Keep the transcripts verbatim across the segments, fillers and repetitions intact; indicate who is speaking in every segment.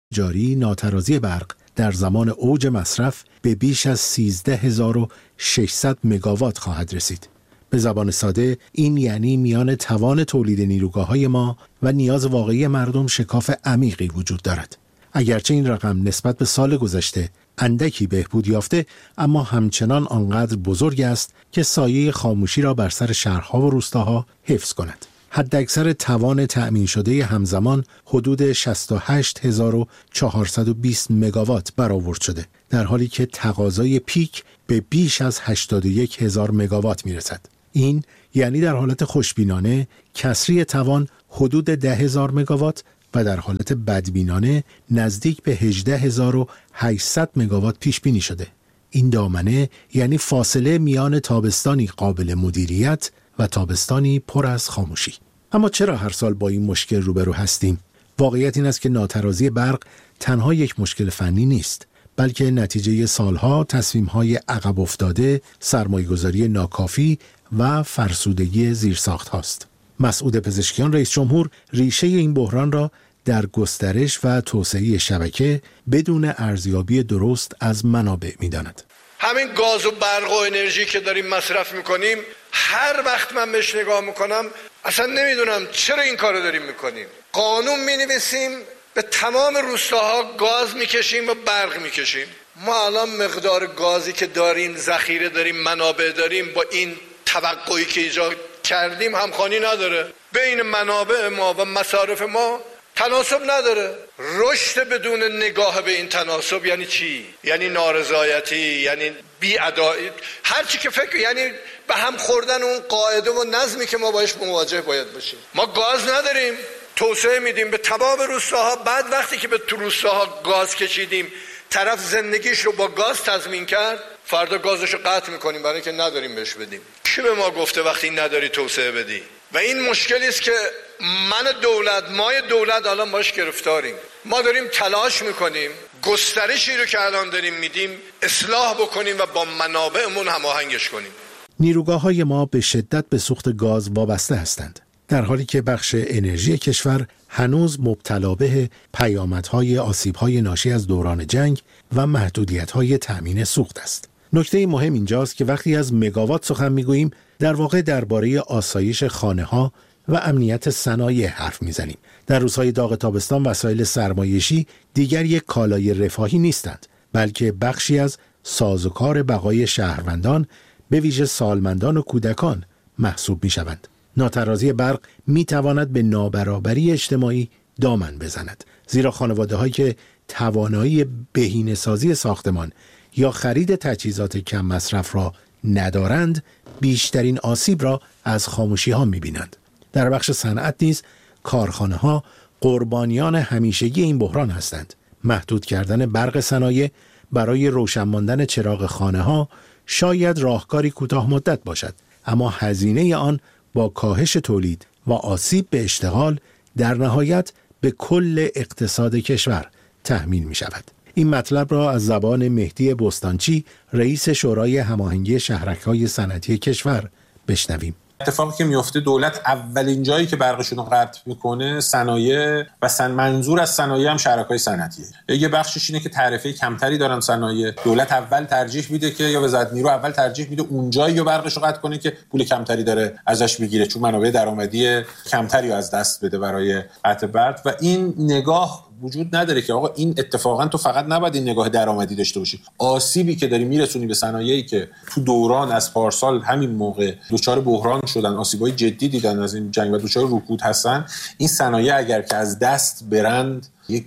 Speaker 1: جاری ناترازی برق در زمان اوج مصرف به بیش از سیزده هزار و ششصد مگاوات خواهد رسید. به زبان ساده این یعنی میان توان تولید نیروگاه‌های ما و نیاز واقعی مردم شکاف عمیقی وجود دارد. اگرچه این رقم نسبت به سال گذشته اندکی بهبود یافته، اما همچنان آنقدر بزرگ است که سایه خاموشی را بر سر شهرها و روستاها حفظ کند. حداکثر توان تأمین شده همزمان حدود شصت و هشت هزار و چهارصد و بیست مگاوات برآورد شده، در حالی که تقاضای پیک به بیش از هشتاد و یک هزار مگاوات میرسد. این یعنی در حالت خوشبینانه کسری توان حدود ده هزار مگاوات و در حالت بدبینانه نزدیک به هجده هزار و هشتصد مگاوات پیش بینی شده. این دامنه یعنی فاصله میان تابستانی قابل مدیریت و تابستانی پر از خاموشی. اما چرا هر سال با این مشکل روبرو هستیم؟ واقعیت این است که ناترازی برق تنها یک مشکل فنی نیست، بلکه نتیجه سالها تصمیم‌های عقب افتاده، سرمایه‌گذاری ناکافی و فرسودگی زیرساخت هاست. مسعود پزشکیان رئیس جمهور ریشه این بحران را در گسترش و توسعه شبکه بدون ارزیابی درست از منابع می‌داند.
Speaker 2: همین گاز و برق و انرژی که داریم مصرف میکنیم، هر وقت من بهش نگاه میکنم اصلا نمیدونم چرا این کارو داریم میکنیم. قانون مینویسیم به تمام روستاها گاز میکشیم و برق میکشیم. ما الان مقدار گازی که داریم، ذخیره داریم، منابع داریم، با این توقعی که ایجاد کردیم همخوانی نداره. بین منابع ما و مصارف ما تناسب نداره. رشد بدون نگاه به این تناسب یعنی چی؟ یعنی نارضایتی، یعنی بی‌عدالتی، هر چی که فکر، یعنی به هم خوردن اون قاعده و نظمی که ما باش مواجه باید باشیم. ما گاز نداریم، توسعه میدیم به تمام روستاها. بعد وقتی که به تو روستاها گاز کشیدیم، طرف زندگیش رو با گاز تضمین کرد، فردا گازش رو قطع میکنیم برای که نداریم بهش بدیم. کی به ما گفته وقتی نداری توسعه بدی؟ و این مشکلی است که من دولت، ما دولت الان باش گرفتاریم. ما داریم تلاش میکنیم گسترشی رو که الان داریم میدیم اصلاح بکنیم و با منابعمون هماهنگش کنیم.
Speaker 1: نیروگاه‌های ما به شدت به سوخت گاز وابسته هستند، در حالی که بخش انرژی کشور هنوز مبتلا به پیامدهای آسیب‌های ناشی از دوران جنگ و محدودیت‌های تأمین سوخت است. نکته مهم اینجاست که وقتی از مگاوات سخن می‌گوییم، در واقع درباره آسایش خانه‌ها و امنیت صنایع حرف می‌زنیم. در روزهای داغ تابستان وسایل سرمایشی دیگر یک کالای رفاهی نیستند، بلکه بخشی از سازوکار بقای شهروندان، به ویژه سالمندان و کودکان محسوب می‌شوند. ناترازی برق می‌تواند به نابرابری اجتماعی دامن بزند، زیرا خانواده‌هایی که توانایی بهینه‌سازی ساختمان یا خرید تجهیزات کم مصرف را ندارند، بیشترین آسیب را از خاموشی‌ها می‌بینند. در بخش صنعت نیز کارخانه‌ها قربانیان همیشگی این بحران هستند. محدود کردن برق صنایع برای روشن ماندن چراغ خانه‌ها شاید راهکاری کوتاه مدت باشد، اما هزینه آن با کاهش تولید و آسیب به اشتغال در نهایت به کل اقتصاد کشور تحمیل می شود. این مطلب را از زبان مهدی بستانچی، رئیس شورای هماهنگی شهرک‌های صنعتی کشور بشنویم.
Speaker 3: اتفاقی که میفته، دولت اولین جایی که برقشون رو قطع میکنه صنایع و سن منظور از صنایع هم شرکای صنعتیه. یه بخشش اینه که تعرفه کمتری دارن صنایع، دولت اول ترجیح میده که یا وزارت نیرو اول ترجیح میده اونجایی رو برقش رو قطع کنه که پول کمتری داره ازش میگیره، چون منابع درآمدی کمتری از دست بده برای قطع برق. و این نگاه وجود نداره که آقا این اتفاقا تو فقط نباید این نگاه درآمدی داشته باشی. آسیبی که داری میرسونی به صنایعی که تو دوران از پارسال همین موقع دچار بحران شدن، آسیبای جدی دیدن از این جنگ و دچار رکود هستن، این صنایع اگر که از دست برند، یک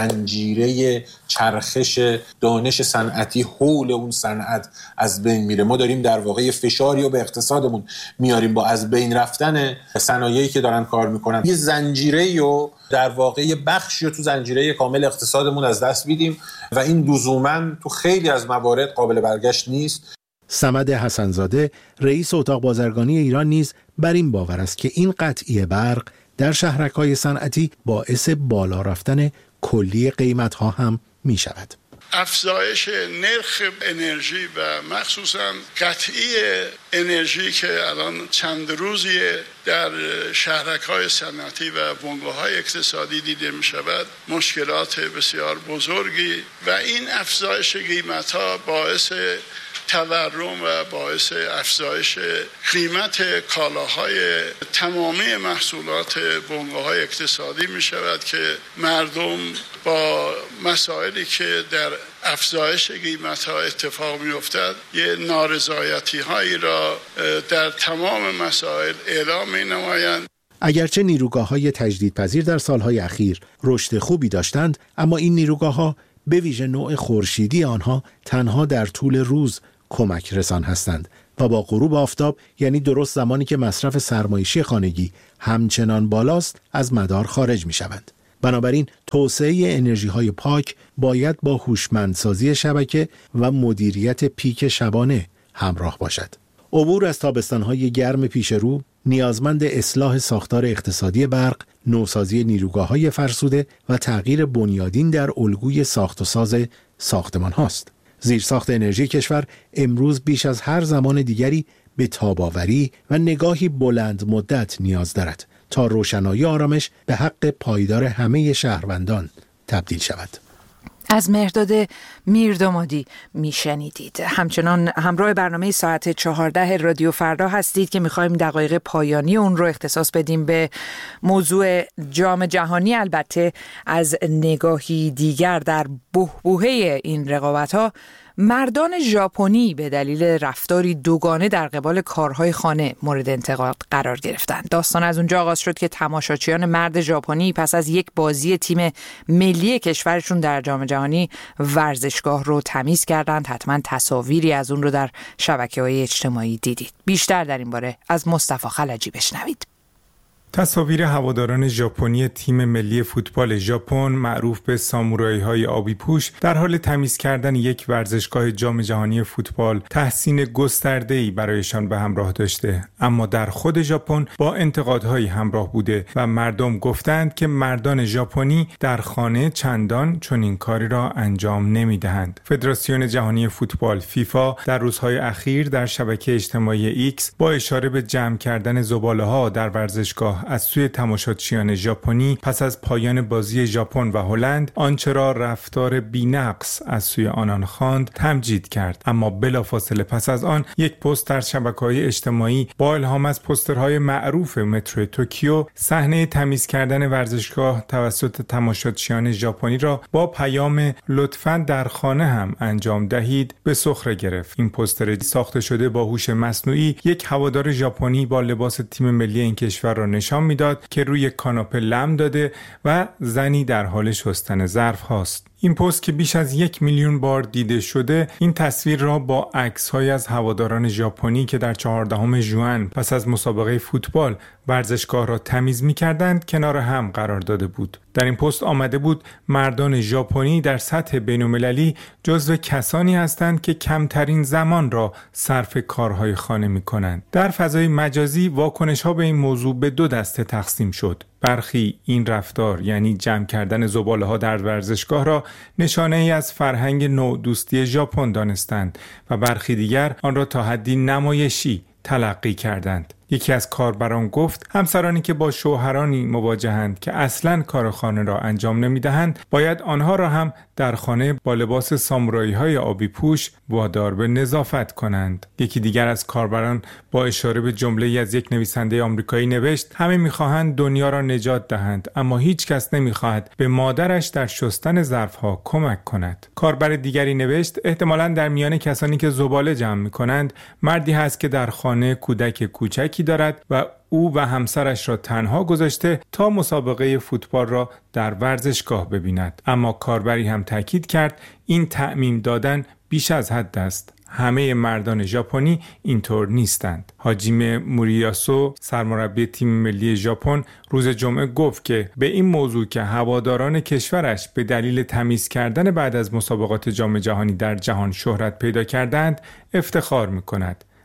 Speaker 3: زنجیره چرخش دانش صنعتی حول اون صنعت از بین میره. ما داریم در واقع فشاری رو به اقتصادمون میاریم با از بین رفتن صنایعی که دارن کار میکنن. یه زنجیره رو در واقع یه بخشی رو تو زنجیره کامل اقتصادمون از دست میدیم و این لزوماً تو خیلی از موارد قابل برگشت نیست.
Speaker 1: صمد حسن‌زاده، رئیس اتاق بازرگانی ایران نیز بر این باور است که این قطعی برق در شهرک‌های صنعتی باعث بالا رفتن کلی قیمت‌ها هم می‌شود.
Speaker 4: افزایش نرخ انرژی و مخصوصا قطعی انرژی که الان چند روزیه در شهرک‌های صنعتی و بنگاه‌های اقتصادی دیده می‌شود مشکلات بسیار بزرگی و این افزایش قیمت‌ها باعث تورم و باعث افزایش قیمت کالاهای تمامی محصولات بنگاه‌های اقتصادی می شود که مردم با مسائلی که در افزایش قیمت‌ها اتفاق می افتد یه نارضایتی هایی را در تمام مسائل اعلام می نمایند.
Speaker 1: اگرچه نیروگاه‌های تجدیدپذیر در سالهای اخیر رشد خوبی داشتند، اما این نیروگاه‌ها به ویژه نوع خورشیدی آنها تنها در طول روز کمک رسان هستند و با غروب آفتاب، یعنی درست زمانی که مصرف سرمایشی خانگی همچنان بالاست، از مدار خارج می شوند. بنابراین توسعه انرژی‌های پاک باید با هوشمندسازی شبکه و مدیریت پیک شبانه همراه باشد. عبور از تابستان‌های گرم پیش رو نیازمند اصلاح ساختار اقتصادی برق، نوسازی نیروگاه‌های فرسوده و تغییر بنیادین در الگوی ساخت و ساز ساختمان هاست. زیرساخت انرژی کشور امروز بیش از هر زمان دیگری به تاب‌آوری و نگاهی بلند مدت نیاز دارد تا روشنایی آرامش به حق پایدار همه شهروندان تبدیل شود.
Speaker 5: از مهرداد میردامادی میشنیدید. همچنان همراه برنامه ساعت چهارده رادیو فردا هستید که میخوایم دقایق پایانی اون رو اختصاص بدیم به موضوع جام جهانی، البته از نگاهی دیگر. در بحبوحه این رقابت‌ها مردان ژاپنی به دلیل رفتاری دوگانه در قبال کارهای خانه مورد انتقاد قرار گرفتند. داستان از اونجا آغاز شد که تماشاچیان مرد ژاپنی پس از یک بازی تیم ملی کشورشون در جام جهانی ورزشگاه رو تمیز کردند. حتما تصاویری از اون رو در شبکه‌های اجتماعی دیدید. بیشتر در این باره از مصطفی خلجی بشنوید.
Speaker 6: تصاویر هواداران ژاپنی تیم ملی فوتبال ژاپن معروف به سامورای‌های آبی پوش در حال تمیز کردن یک ورزشگاه جام جهانی فوتبال تحسین گسترده‌ای برایشان به همراه داشته، اما در خود ژاپن با انتقادهایی همراه بوده و مردم گفتند که مردان ژاپنی در خانه چندان چنین کاری را انجام نمی‌دهند. فدراسیون جهانی فوتبال فیفا در روزهای اخیر در شبکه اجتماعی ایکس با اشاره به جمع کردن زباله‌ها در ورزشگاه از سوی تماشاچیان ژاپنی پس از پایان بازی ژاپن و هلند آنچه را رفتار بی‌نقص از سوی آنان خواند تمجید کرد، اما بلافاصله پس از آن یک پست در شبکه‌های اجتماعی با الهام از پوسترهای معروف مترو توکیو صحنه تمیز کردن ورزشگاه توسط تماشاچیان ژاپنی را با پیام لطفاً در خانه هم انجام دهید به سخره گرفت. این پوستر ساخته شده با هوش مصنوعی یک هوادار ژاپنی با لباس تیم ملی این کشور را نشان میداد که روی کاناپه لم داده و زنی در حال شستن ظرف هاست. این پست که بیش از یک میلیون بار دیده شده، این تصویر را با عکس‌های از هواداران ژاپنی که در چهاردهم ژوئن پس از مسابقه فوتبال ورزشگاه را تمیز می‌کردند کنار هم قرار داده بود. در این پست آمده بود مردان ژاپنی در سطح بین‌المللی جزو کسانی هستند که کمترین زمان را صرف کارهای خانه می‌کنند. در فضای مجازی واکنش‌ها به این موضوع به دو دسته تقسیم شد. برخی این رفتار، یعنی جمع کردن زباله‌ها در ورزشگاه را نشانه ای از فرهنگ نودوستی ژاپن دانستند و برخی دیگر آن را تا حدی نمایشی تلقی کردند. یکی از کاربران گفت همسرانی که با شوهرانی مواجهند که اصلاً کار خانه را انجام نمی‌دهند باید آنها را هم در خانه با لباس سامورایی‌های آبی پوش وادار به نظافت کنند. یکی دیگر از کاربران با اشاره به جمله‌ای از یک نویسنده آمریکایی نوشت همه می‌خواهند دنیا را نجات دهند اما هیچ کس نمی‌خواهد به مادرش در شستن ظرف‌ها کمک کند. کاربر دیگری نوشت احتمالاً در میان کسانی که زباله جمع می‌کنند مردی هست که در خانه کودک کوچکی دارد و او و همسرش را تنها گذاشته تا مسابقه فوتبال را در ورزشگاه ببیند. اما کاربری هم تاکید کرد این تعمیم دادن بیش از حد است. همه مردان ژاپنی اینطور نیستند. هاجیمه موریاسو، سرمربی تیم ملی ژاپن، روز جمعه گفت که به این موضوع که هواداران کشورش به دلیل تمیز کردن بعد از مسابقات جام جهانی در جهان شهرت پیدا کردند افتخار می‌کند.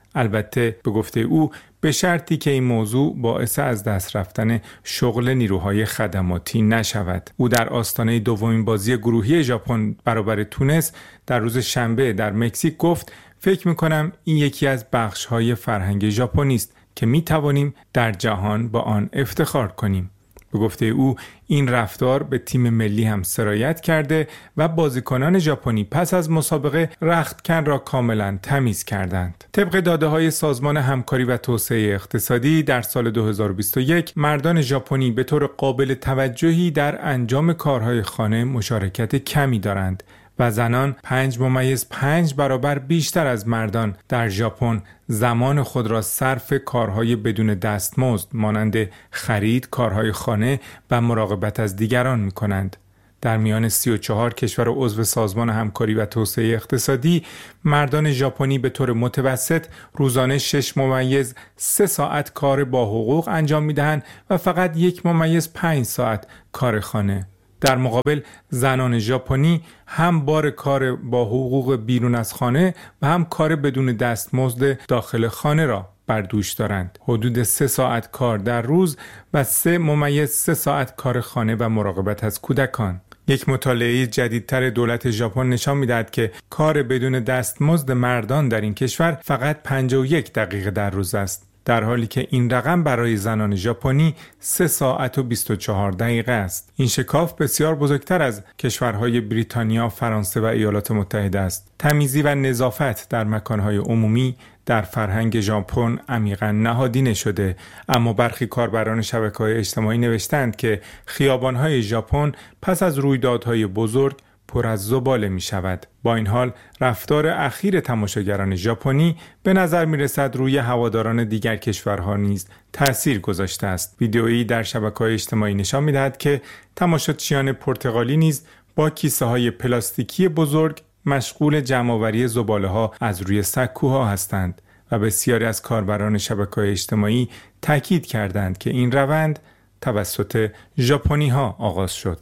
Speaker 6: البته به گفته او به شرطی که این موضوع باعث از دست رفتن شغل نیروهای خدماتی نشود. او در آستانه دومین بازی گروهی ژاپن برابر تونس در روز شنبه در مکزیک گفت فکر می‌کنم این یکی از بخش‌های فرهنگ ژاپنی است که می‌توانیم در جهان با آن افتخار کنیم. به گفته او این رفتار به تیم ملی هم سرایت کرده و بازیکنان ژاپنی پس از مسابقه رختکن را کاملا تمیز کردند. طبق داده‌های سازمان همکاری و توسعه اقتصادی در سال دو هزار و بیست و یک مردان ژاپنی به طور قابل توجهی در انجام کارهای خانه مشارکت کمی دارند و زنان پنج ممیز پنج برابر بیشتر از مردان در ژاپن زمان خود را صرف کارهای بدون دستمزد مانند خرید، کارهای خانه و مراقبت از دیگران می کنند. در میان سی و چهار کشور عضو سازمان همکاری و توسعه اقتصادی مردان ژاپنی به طور متوسط روزانه شش ممیز سه ساعت کار با حقوق انجام می دهند و فقط یک ممیز پنج ساعت کار خانه. در مقابل زنان ژاپنی هم بار کار با حقوق بیرون از خانه و هم کار بدون دستمزد داخل خانه را بر دوش دارند. حدود سه ساعت کار در روز و سه ممیز سه ساعت کار خانه و مراقبت از کودکان. یک مطالعه جدیدتر دولت ژاپن نشان می‌دهد که کار بدون دستمزد مردان در این کشور فقط پنجاه و یک دقیقه در روز است، در حالی که این رقم برای زنان ژاپنی سه ساعت و بیست و چهار دقیقه است. این شکاف بسیار بزرگتر از کشورهای بریتانیا، فرانسه و ایالات متحده است. تمیزی و نظافت در مکانهای عمومی در فرهنگ ژاپن عمیقاً نهادینه شده، اما برخی کاربران شبکه‌های اجتماعی نوشتند که خیابان‌های ژاپن پس از رویدادهای بزرگ پر از زباله می شود. با این حال رفتار اخیر تماشاگران ژاپنی به نظر می رسد روی هواداران دیگر کشورها نیز تأثیر گذاشته است. ویدئویی در شبکه‌های اجتماعی نشان می دهد که تماشاچیان پرتغالی نیز با کیسه های پلاستیکی بزرگ مشغول جمع‌آوری زباله‌ها از روی سکوها هستند و بسیاری از کاربران شبکه‌های اجتماعی تاکید کردند که این روند توسط ژاپنی‌ها آغاز شد.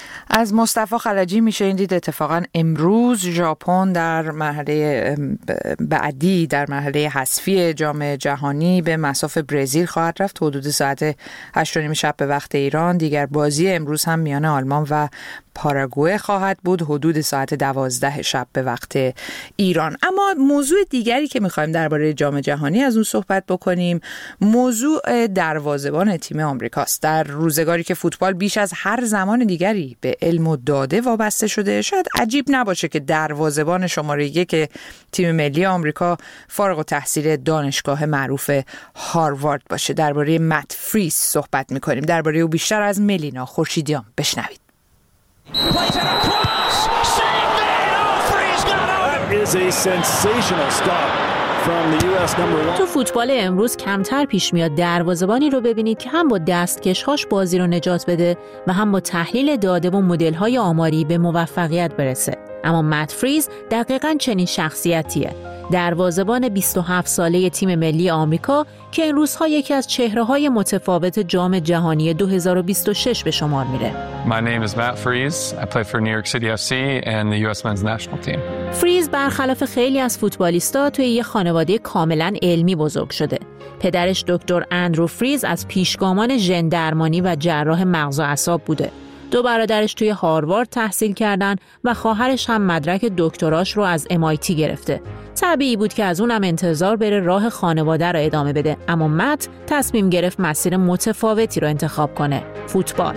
Speaker 5: از مصطفی خلجی میشه دید اتفاقا امروز ژاپن در مرحله بعدی در مرحله حذفی جام جهانی به مصاف برزیل خواهد رفت حدود ساعت هشت و نیم شب به وقت ایران. دیگر بازی امروز هم میان آلمان و پاراگوئه خواهد بود حدود ساعت دوازده شب به وقت ایران. اما موضوع دیگری که میخوایم درباره جام جهانی از اون صحبت بکنیم موضوع دروازه‌بان تیم آمریکاست. در روزگاری که فوتبال بیش از هر زمان دیگری به علم و داده وابسته شده، شاید عجیب نباشه که دروازه‌بان شماره یک تیم ملی آمریکا فارغ التحصیل دانشگاه معروف هاروارد باشه. درباره مت فریز صحبت میکنیم. درباره او بیشتر از ملینا خورشیدیان بشنوید.
Speaker 7: Plays it across. Save it. Oh, Freeze got over. That is a sensational stop from the U S number one.
Speaker 8: تو فوتبال امروز کمتر پیش میاد دروازه‌بانی رو ببینید که هم با دستکش‌هاش بازی رو نجات بده و هم با تحلیل داده و مدل‌های آماری به موفقیت برسه. اما مت فریز دقیقاً چنین شخصیتیه. دروازه‌بان بیست و هفت ساله تیم ملی آمریکا که این روزها یکی از چهره‌های متفاوت جام جهانی دو هزار و بیست و شش به شمار میره.
Speaker 9: My name is Matt Freese. I play for New York City اف سی and the U S Men's National Team.
Speaker 8: فریز برخلاف خیلی از فوتبالیستا توی یه خانواده کاملاً علمی بزرگ شده. پدرش دکتر اندرو فریز از پیشگامان ژن درمانی و جراح مغز و اعصاب بوده. دو برادرش توی هاروارد تحصیل کردن و خواهرش هم مدرک دکتراش رو از ام آی تی گرفته. طبیعی بود که از اونم انتظار بره راه خانواده رو ادامه بده، اما مت تصمیم گرفت مسیر متفاوتی رو انتخاب کنه، فوتبال.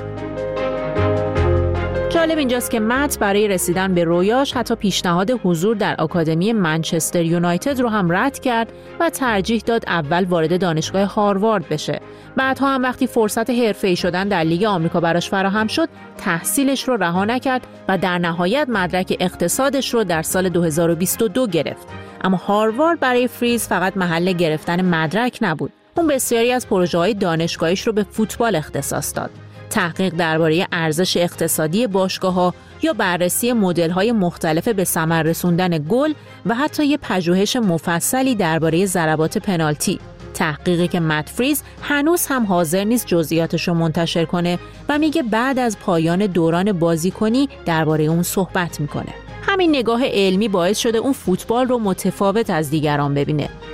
Speaker 8: جالب اینجاست که مت برای رسیدن به رویاش حتی پیشنهاد حضور در آکادمی منچستر یونایتد رو هم رد کرد و ترجیح داد اول وارد دانشگاه هاروارد بشه. بعدها هم وقتی فرصت حرفه‌ای شدن در لیگ آمریکا براش فراهم شد، تحصیلش رو رها نکرد و در نهایت مدرک اقتصادش رو در سال دو هزار و بیست و دو گرفت. اما هاروارد برای فریز فقط محل گرفتن مدرک نبود. اون بسیاری از پروژه‌های دانشگاهیش رو به فوتبال اختصاص داد. تحقیق درباره ارزش اقتصادی باشگاه‌ها یا بررسی مدل‌های مختلف به ثمر رسوندن گل و حتی یه پژوهش مفصلی درباره ضربات پنالتی. تحقیقی که مت فریز هنوز هم حاضر نیست جزئیاتش رو منتشر کنه و میگه بعد از پایان دوران بازیکنی درباره اون صحبت میکنه. همین نگاه علمی باعث شده اون فوتبال رو متفاوت از دیگران ببینه.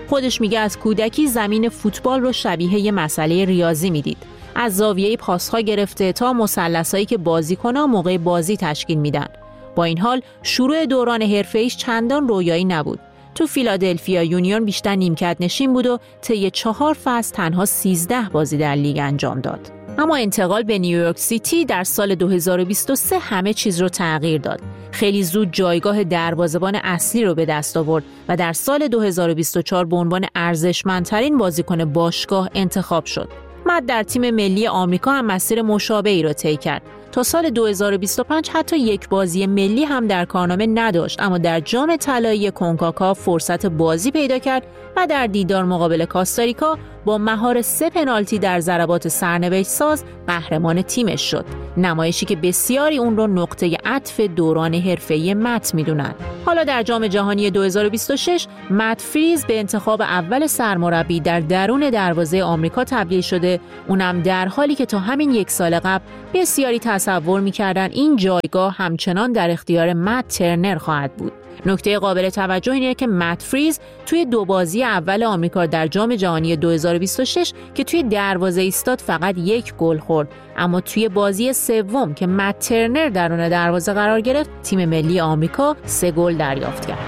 Speaker 8: خودش میگه از کودکی زمین فوتبال رو شبیه یه مسئله ریاضی میدید. از زاویه پاس‌ها گرفته تا مثلثایی که بازیکن‌ها موقع بازی تشکیل میدن. با این حال شروع دوران حرفه‌ایش چندان رویایی نبود. تو فیلادلفیا یونیون بیشتر نیمکت نشین بود و طی چهار فصل تنها سیزده بازی در لیگ انجام داد. اما انتقال به نیویورک سیتی در سال دو هزار و بیست و سه همه چیز رو تغییر داد. خیلی زود جایگاه دروازه‌بان اصلی رو به دست آورد و در سال دو هزار و بیست و چهار به عنوان ارزشمندترین بازیکن باشگاه انتخاب شد. مت در تیم ملی آمریکا هم مسیر مشابهی را طی کرد. تا سال دو هزار و بیست و پنج حتی یک بازی ملی هم در کارنامه نداشت، اما در جام طلایی کنکاکاف فرصت بازی پیدا کرد و در دیدار مقابل کاستاریکا با مهار سه پنالتی در ضربات سرنوشت ساز قهرمان تیمش شد. نمایشی که بسیاری اون رو نقطه عطف دوران حرفه‌ای مت میدونن. حالا در جام جهانی دو هزار و بیست و شش مت فریز به انتخاب اول سرمربی در درون دروازه آمریکا تبدیل شده، اونم در حالی که تا همین یک سال قبل بسیاری تصور می‌کردن این جایگاه همچنان در اختیار مت ترنر خواهد بود. نکته قابل توجه اینه که مت فریز توی دو بازی اول آمریکا در جام جهانی دو هزار و بیست و شش که توی دروازه ایستاد فقط یک گل خورد، اما توی بازی سوم که مت ترنر درون دروازه قرار گرفت تیم ملی آمریکا سه گل دریافت کرد.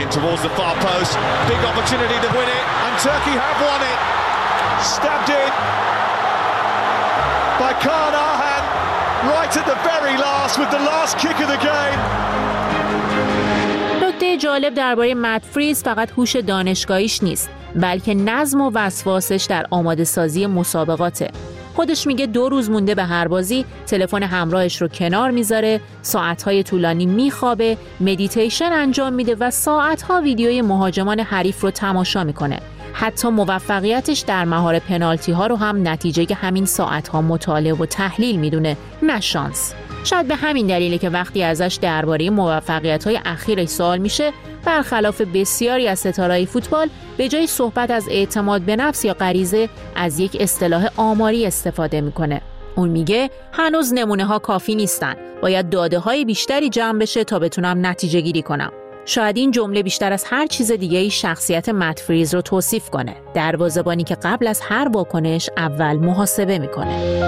Speaker 8: نکته جالب درباره مت فریز فقط هوش دانشگاهیش نیست، بلکه نظم و وسواسش در آماده سازی مسابقاته. خودش میگه دو روز مونده به هر بازی تلفن همراهش رو کنار میذاره، ساعتهای طولانی میخوابه، مدیتیشن انجام میده و ساعتها ویدیوی مهاجمان حریف رو تماشا میکنه. حتی موفقیتش در مهار پنالتی ها رو هم نتیجه همین ساعتها مطالعه و تحلیل میدونه، نه شانس. شاید به همین دلیله که وقتی ازش درباره موفقیت‌های اخیرش سوال میشه، برخلاف بسیاری از ستاره‌های فوتبال به جای صحبت از اعتماد به نفس یا غریزه از یک اصطلاح آماری استفاده میکنه. اون میگه هنوز نمونه‌ها کافی نیستن، باید داده‌های بیشتری جمع بشه تا بتونم نتیجه گیری کنم. شاید این جمله بیشتر از هر چیز دیگه‌ای شخصیت مت فریز رو توصیف کنه، دروازه‌بانی که قبل از هر واکنش اول محاسبه میکنه.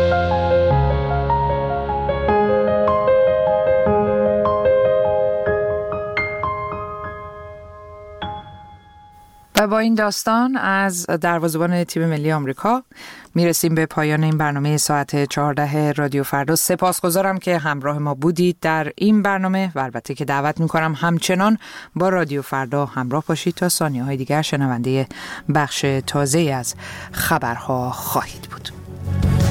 Speaker 5: و با این داستان از دروازه‌بان تیم ملی آمریکا میرسیم به پایان این برنامه ساعت چهارده رادیو فردا. سپاسگزارم که همراه ما بودید در این برنامه و البته که دعوت میکنم همچنان با رادیو فردا همراه باشید تا ثانیه‌های دیگر شنونده بخش تازه‌ای از خبرها خواهید بود.